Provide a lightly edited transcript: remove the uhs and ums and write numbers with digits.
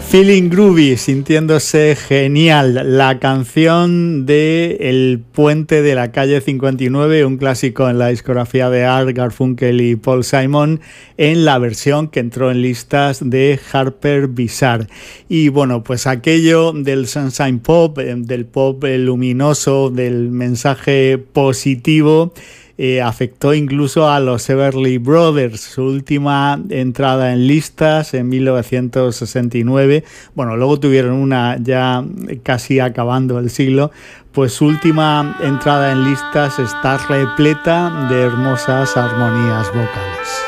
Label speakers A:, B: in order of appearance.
A: Feeling Groovy, sintiéndose genial, la canción de El Puente de la Calle 59, un clásico en la discografía de Art Garfunkel y Paul Simon, en la versión que entró en listas de Harper Bizarre. Y bueno, pues aquello del Sunshine Pop, del pop luminoso, del mensaje positivo, afectó incluso a los Everly Brothers. Su última entrada en listas en 1969, bueno, luego tuvieron una ya casi acabando el siglo, pues su última entrada en listas está repleta de hermosas armonías vocales.